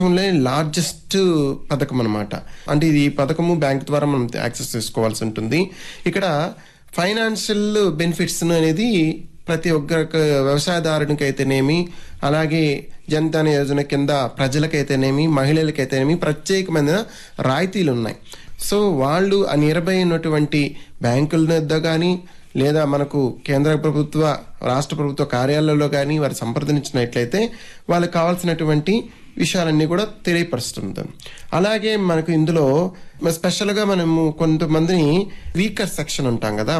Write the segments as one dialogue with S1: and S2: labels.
S1: Largest పథకం అనమాట. అంటే ఇది పథకము బ్యాంక్ ద్వారా మనం యాక్సెస్ చేసుకోవాల్సి ఉంటుంది. ఇక్కడ ఫైనాన్షియల్ బెనిఫిట్స్ అనేది ప్రతి ఒక్క వ్యవసాయదారునికి అయితేనేమి, అలాగే జనధన యోజన కింద ప్రజలకైతేనేమి, మహిళలకైతేనేమి ప్రత్యేకమైన రాయితీలు ఉన్నాయి. సో వాళ్ళు ఆ నియర్బై ఉన్నటువంటి బ్యాంకుల వద్ద కానీ లేదా మనకు కేంద్ర ప్రభుత్వ రాష్ట్ర ప్రభుత్వ కార్యాలయంలో కానీ వారు సంప్రదించినట్లయితే వాళ్ళకి కావాల్సినటువంటి విషయాలన్నీ కూడా తెలియపరుస్తుంది. అలాగే మనకు ఇందులో స్పెషల్గా మనము కొంతమందిని వీకర్ సెక్షన్ ఉంటాం కదా,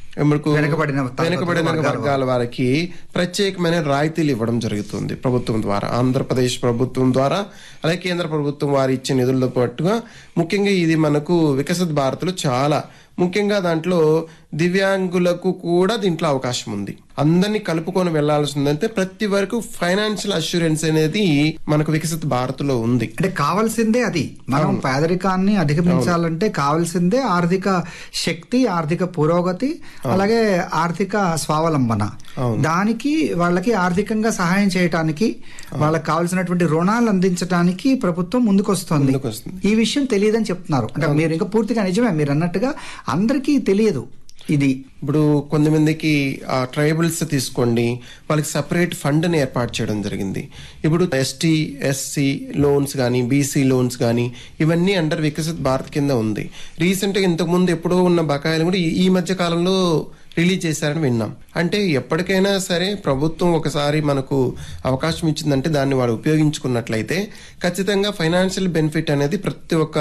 S1: వెనుకబడిన వర్గాల వారికి ప్రత్యేకమైన రాయితీలు ఇవ్వడం జరుగుతుంది ప్రభుత్వం ద్వారా. ఆంధ్రప్రదేశ్ ప్రభుత్వం ద్వారా అలాగే కేంద్ర ప్రభుత్వం వారు ఇచ్చే నిధులతో పాటుగా ముఖ్యంగా ఇది మనకు వికసిత్ భారత్లో చాలా ముఖ్యంగా దాంట్లో దివ్యాంగులకు కూడా దీంట్లో అవకాశం ఉంది. అందరినీ కలుపుకొని వెళ్లాల్సిందంటే ప్రతి వరకు ఫైనాన్షియల్ అష్యూరెన్స్ అనేది మనకు వికసిత భారత్ లో ఉంది.
S2: అంటే కావాల్సిందే అది. మనం పేదరికాన్ని అధిగమించాలంటే కావాల్సిందే ఆర్థిక శక్తి, ఆర్థిక పురోగతి, అలాగే ఆర్థిక స్వావలంబన. దానికి వాళ్ళకి ఆర్థికంగా సహాయం చేయడానికి, వాళ్ళకి కావాల్సినటువంటి రుణాలు అందించడానికి ప్రభుత్వం ముందుకొస్తుంది. ఈ విషయం తెలియదని చెప్తున్నారు. అంటే మీరు ఇంకా పూర్తిగా నిజమే, మీరు అన్నట్టుగా అందరికీ తెలియదు ఇది.
S1: ఇప్పుడు కొంతమందికి ట్రైబల్స్ తీసుకోండి, వాళ్ళకి సపరేట్ ఫండ్ని ఏర్పాటు చేయడం జరిగింది. ఇప్పుడు ఎస్టీ ఎస్సీ లోన్స్ కానీ, బీసీ లోన్స్ కానీ ఇవన్నీ అండర్ వికసిత్ భారత్ కింద ఉంది. రీసెంట్గా ఇంతకుముందు ఎప్పుడో ఉన్న బకాయిలు కూడా ఈ మధ్య కాలంలో రిలీజ్ చేశారని విన్నాం. అంటే ఎప్పటికైనా సరే ప్రభుత్వం ఒకసారి మనకు అవకాశం ఇచ్చిందంటే దాన్ని వాడు ఉపయోగించుకున్నట్లయితే ఖచ్చితంగా ఫైనాన్షియల్ బెనిఫిట్ అనేది ప్రతి ఒక్క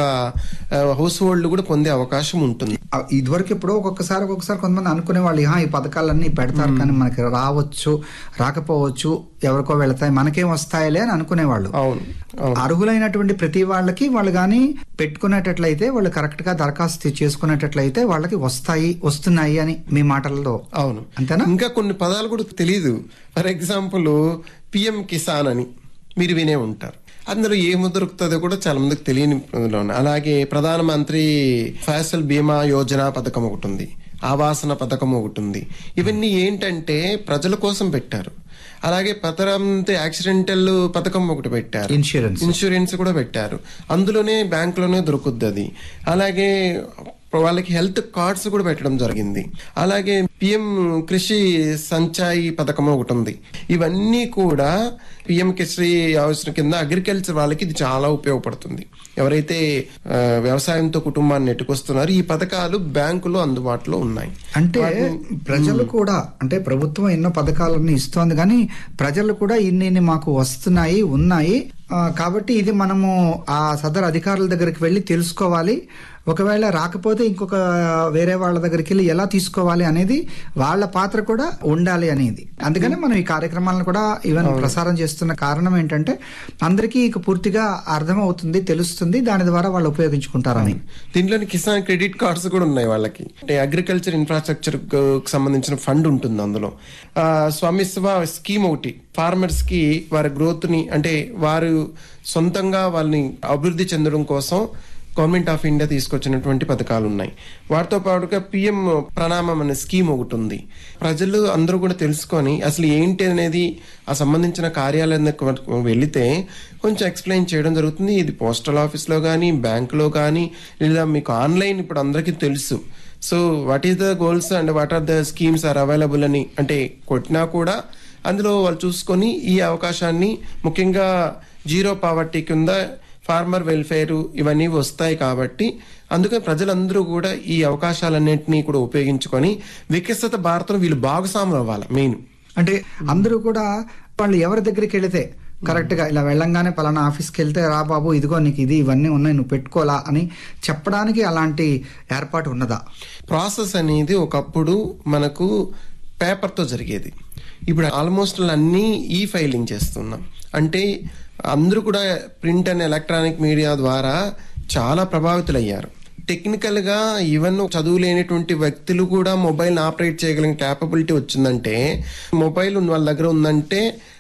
S1: హౌస్ హోల్డ్ కూడా పొందే అవకాశం ఉంటుంది.
S2: ఇదివరకు ఎప్పుడో ఒక్కొక్కసారి కొంతమంది అనుకునే వాళ్ళు ఈ పథకాలన్నీ పెడతారు కానీ మనకి రావచ్చు రాకపోవచ్చు, ఎవరికో వెళతాయి, మనకేం వస్తాయిలే అని అనుకునేవాళ్ళు. అర్హులైనటువంటి ప్రతి వాళ్ళకి వాళ్ళు కానీ పెట్టుకునేటట్లయితే, వాళ్ళు కరెక్ట్ గా దరఖాస్తు చేసుకునేటట్లయితే వాళ్ళకి వస్తున్నాయి అని మీ మాటల్లో.
S1: అవును,
S2: అంతేనా?
S1: ఇంకా కొన్ని పదాలు కూడా తెలియదు. ఫర్ ఎగ్జాంపుల్ పిఎం కిసాన్ అని మీరు వినే ఉంటారు. అందులో ఏమి దొరుకుతుందో కూడా చాలా మందికి తెలియని. అలాగే ప్రధానమంత్రి ఫసల్ బీమా యోజన పథకం ఒకటి ఉంది, ఆవాసన పథకం ఒకటి ఉంది. ఇవన్నీ ఏంటంటే ప్రజల కోసం పెట్టారు. అలాగే ప్రధానమంత్రి యాక్సిడెంటల్ పథకం ఒకటి పెట్టారు, ఇన్సూరెన్స్ కూడా పెట్టారు. అందులోనే బ్యాంకులోనే దొరుకుద్ది అది. అలాగే వాళ్ళకి హెల్త్ కార్డ్స్ కూడా పెట్టడం జరిగింది. అలాగే పిఎం కృషి సంచాయి పథకం ఒకటి ఉంది. ఇవన్నీ కూడా పిఎం కృషి యోజన కింద అగ్రికల్చర్ వాళ్ళకి ఇది చాలా ఉపయోగపడుతుంది. ఎవరైతే వ్యవసాయంతో కుటుంబాన్ని నెట్టుకొస్తున్నారో ఈ పథకాలు బ్యాంకులో అందుబాటులో ఉన్నాయి.
S2: అంటే ప్రజలు కూడా, అంటే ప్రభుత్వం ఎన్నో పథకాలన్నీ ఇస్తోంది కానీ ప్రజలు కూడా ఇన్ని మాకు ఉన్నాయి కాబట్టి ఇది మనము ఆ సదరు అధికారుల దగ్గరికి వెళ్ళి తెలుసుకోవాలి. ఒకవేళ రాకపోతే ఇంకొక వేరే వాళ్ళ దగ్గరికి వెళ్ళి ఎలా తీసుకోవాలి అనేది వాళ్ళ పాత్ర కూడా ఉండాలి అనేది. అందుకని మనం ఈ కార్యక్రమాలను కూడా ఈవెన్ ప్రసారం చేస్తున్న కారణం ఏంటంటే అందరికీ ఇక పూర్తిగా అర్థమవుతుంది, తెలుస్తుంది, దాని ద్వారా వాళ్ళు ఉపయోగించుకుంటారని.
S1: దీంట్లోని కిసాన్ క్రెడిట్ కార్డ్స్ కూడా ఉన్నాయి వాళ్ళకి. అంటే అగ్రికల్చర్ ఇన్ఫ్రాస్ట్రక్చర్ సంబంధించిన ఫండ్ ఉంటుంది. అందులో స్వామిత్వ స్కీమ్ ఒకటి ఫార్మర్స్ కి వారి గ్రోత్ ని, అంటే వారు సొంతంగా వాళ్ళని అభివృద్ధి చెందడం కోసం గవర్నమెంట్ ఆఫ్ ఇండియా తీసుకొచ్చినటువంటి పథకాలు ఉన్నాయి. వాటితో పాటుగా పిఎం ప్రణామం అనే స్కీమ్ ఒకటి ఉంది. ప్రజలు అందరూ కూడా తెలుసుకొని అసలు ఏంటి అనేది ఆ సంబంధించిన కార్యాలయానికి వెళితే కొంచెం ఎక్స్ప్లెయిన్ చేయడం జరుగుతుంది. ఇది పోస్టల్ ఆఫీస్లో కానీ, బ్యాంకులో కానీ, లేదా మీకు ఆన్లైన్ ఇప్పుడు అందరికీ తెలుసు. So what is the goals and what are the schemes are available అని అంటే కొట్టినా కూడా అందులో వాళ్ళు చూసుకొని ఈ అవకాశాన్ని, ముఖ్యంగా జీరో పావర్టీ కింద ఫార్మర్ వెల్ఫేర్ ఇవన్నీ వస్తాయి. కాబట్టి అందుకని ప్రజలందరూ కూడా ఈ అవకాశాలన్నింటినీ కూడా ఉపయోగించుకొని వికసిత భారతం వీళ్ళు భాగస్వాములు అవ్వాలి. మెయిన్
S2: అంటే అందరూ కూడా వాళ్ళు ఎవరి దగ్గరికి వెళితే కరెక్ట్ గా ఇలా వెళ్ళంగానే పలానా ఆఫీస్కి వెళ్తే రా బాబు ఇదిగో నీకు ఇవన్నీ ఉన్నాయి నువ్వు పెట్టుకోవాలా అని చెప్పడానికి అలాంటి ఏర్పాటు ఉన్నదా?
S1: ప్రాసెస్ అనేది ఒకప్పుడు మనకు పేపర్తో జరిగేది. ఇప్పుడు ఆల్మోస్ట్ అన్నీ ఈ ఫైలింగ్ చేస్తున్నాం. అంటే అందరూ కూడా ప్రింట్ అండ్ ఎలక్ట్రానిక్ మీడియా ద్వారా చాలా ప్రభావితులయ్యారు. టెక్నికల్ గా ఈవెన్ చదువు లేనటువంటి వ్యక్తులు కూడా మొబైల్ ఆపరేట్ చేయగలిగిన క్యాపబిలిటీ వచ్చిందంటే, మొబైల్ వాళ్ళ దగ్గర ఉందంటే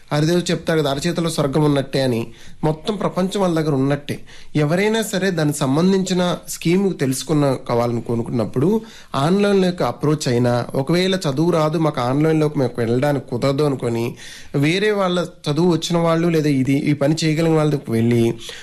S1: హరిదేవ్ చెప్తారు కదా, అరచేతిలో స్వర్గం ఉన్నట్టే అని. మొత్తం ప్రపంచం వాళ్ళ దగ్గర ఉన్నట్టే. ఎవరైనా సరే దానికి సంబంధించిన స్కీమ్ తెలుసుకున్న కావాలని కోరుకున్నప్పుడు ఆన్లైన్లోకి అప్రోచ్ అయినా, ఒకవేళ చదువు రాదు మాకు ఆన్లైన్లోకి మేము వెళ్ళడానికి కుదరదు అనుకొని వేరే వాళ్ళ చదువు వచ్చిన వాళ్ళు లేదా ఈ పని చేయగలిగిన వాళ్ళకి వెళ్ళి